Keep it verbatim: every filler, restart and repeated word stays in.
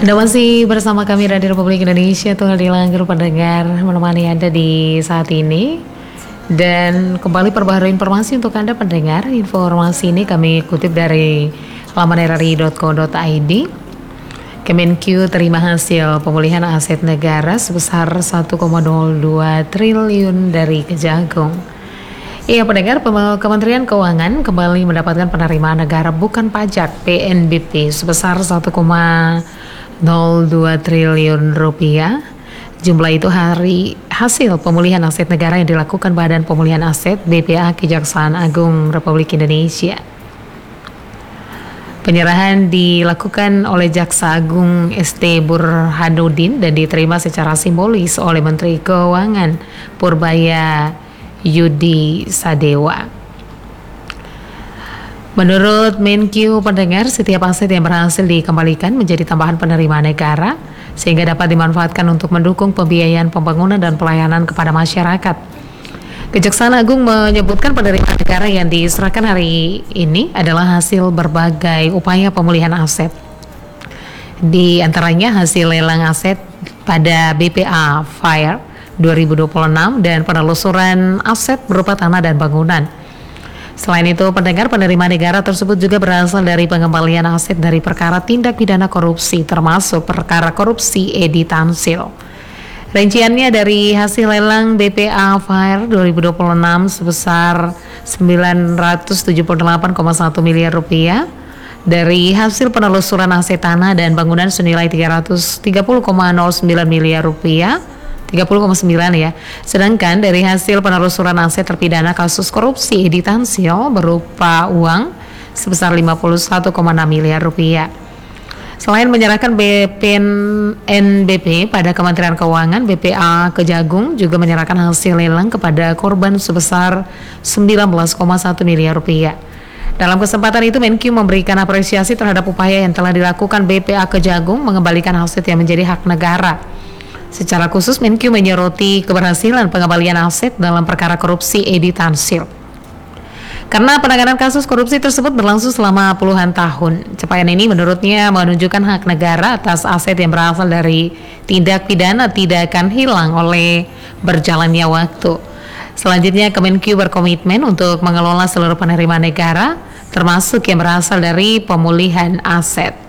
Anda masih bersama kami Radio Republik Indonesia, Tunggal di Langgar pendengar menemani Anda di saat ini. Dan kembali perbaharui informasi untuk Anda pendengar. Informasi ini kami kutip dari laman r r i dot co dot i d. Kemenq terima hasil pemulihan aset negara sebesar satu koma nol dua triliun dari Kejagung. Iya pendengar, Kementerian Keuangan kembali mendapatkan penerimaan negara bukan pajak P N B P sebesar satu koma nol dua triliun rupiah. Jumlah itu hari hasil pemulihan aset negara yang dilakukan Badan Pemulihan Aset B P A Kejaksaan Agung Republik Indonesia. Penyerahan dilakukan oleh Jaksa Agung S T Burhanuddin dan diterima secara simbolis oleh Menteri Keuangan Purbaya Yudi Sadewa. Menurut Menkyu pendengar, setiap aset yang berhasil dikembalikan menjadi tambahan penerimaan negara sehingga dapat dimanfaatkan untuk mendukung pembiayaan pembangunan dan pelayanan kepada masyarakat. Kejaksaan Agung menyebutkan penerimaan negara yang diserahkan hari ini adalah hasil berbagai upaya pemulihan aset. Di antaranya hasil lelang aset pada B P A Fire dua ribu dua puluh enam dan penelusuran aset berupa tanah dan bangunan. Selain itu, pendengar, penerimaan negara tersebut juga berasal dari pengembalian aset dari perkara tindak pidana korupsi, termasuk perkara korupsi Edi Tansil. Rinciannya dari hasil lelang B P A Fire dua ribu dua puluh enam sebesar sembilan ratus tujuh puluh delapan koma satu miliar rupiah, dari hasil penelusuran aset tanah dan bangunan senilai tiga ratus tiga puluh koma nol sembilan miliar rupiah, tiga puluh koma sembilan ya. Sedangkan dari hasil penelusuran aset terpidana kasus korupsi Edi Tansil berupa uang sebesar lima puluh satu koma enam miliar rupiah. Selain menyerahkan B P N B P pada Kementerian Keuangan, B P A Kejagung juga menyerahkan hasil lelang kepada korban sebesar sembilan belas koma satu miliar rupiah. Dalam kesempatan itu, Menkyu memberikan apresiasi terhadap upaya yang telah dilakukan B P A Kejagung mengembalikan aset yang menjadi hak negara. Secara khusus, Menkyu menyoroti keberhasilan pengembalian aset dalam perkara korupsi Edi Tansil. Karena penanganan kasus korupsi tersebut berlangsung selama puluhan tahun, capaian ini menurutnya menunjukkan hak negara atas aset yang berasal dari tindak pidana tidak akan hilang oleh berjalannya waktu. Selanjutnya, Kemenq berkomitmen untuk mengelola seluruh penerimaan negara, termasuk yang berasal dari pemulihan aset.